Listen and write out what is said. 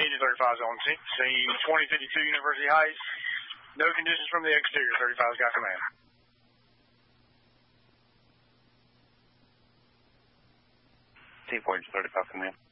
engine 35's on. Scene 2052 University Heights. No conditions from the exterior. 35's got command. Team 4 35 command.